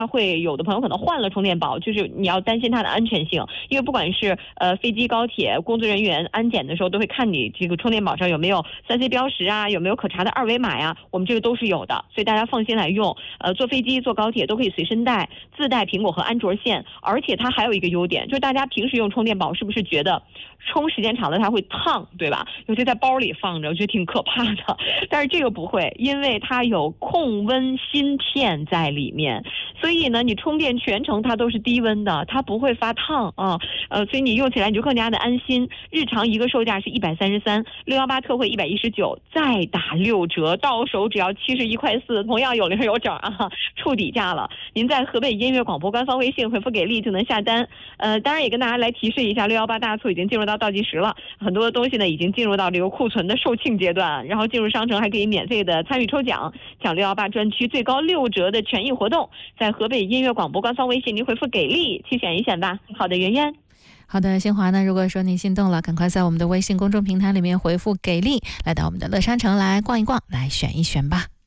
会有的朋友可能换了充电宝，就是你要担心它的安全性，因为不管是飞机、高铁工作人员安检的时候都会看你这个充电宝上有没有3C 标识啊，有没有可查的二维码呀，我们这个都是有的，所以大家放心来用。坐飞机、坐高铁都可以随身带，自带苹果和安卓线，而且它还有一个优点，就是大家平时用充电宝是不是觉得充时间长了它会烫，对吧？尤其在包里放着，我觉得挺可怕的。但是这个不会，因为它有控温芯片在里面，所以呢，你充电全程它都是低温的，它不会发烫啊。所以你用起来你就更加的安心。日常一个售价是133，618特惠119，再打6折，到手只要71.4块，同样有零有整啊，触底价了。您在河北音乐广播官方微信回复给力就能下单。当然也跟大家来提示一下，618大促已经进入到倒计时了，很多东西呢已经进入到这个库存的售罄阶段，然后进入商城还可以免费的参与抽奖，抢618专区最高6折的权益活动。在河北音乐广播官方微信您回复给力去选一选吧。好的，圆圆。 好的，新华呢，如果说您心动了，赶快在我们的微信公众平台里面回复给力，来到我们的乐商城来逛一逛，来选一选吧。